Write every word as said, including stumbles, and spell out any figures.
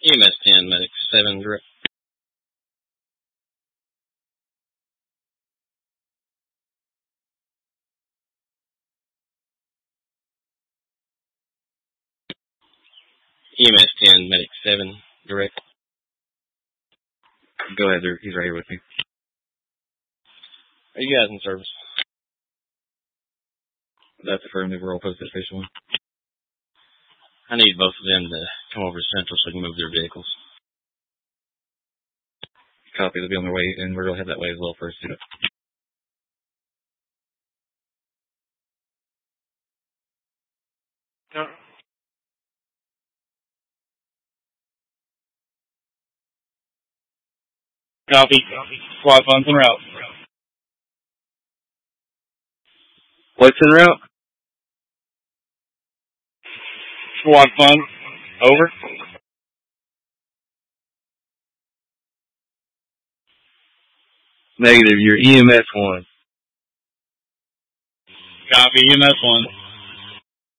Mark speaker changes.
Speaker 1: E M S ten, Medic seven, direct. E M S ten, Medic seven, direct.
Speaker 2: Go ahead, sir. He's right here with me.
Speaker 1: Are you guys in service?
Speaker 2: That's affirmative. We're all posted at Station one.
Speaker 1: I need both of them to come over to Central so we can move their vehicles.
Speaker 2: Copy. They'll be on their way, and we're going to head that way as well first.
Speaker 3: Yeah. Copy. Squad funds en route.
Speaker 2: What's en route?
Speaker 3: Squad fund. Over.
Speaker 2: Negative. You're E M S one.
Speaker 3: Copy. E M S one.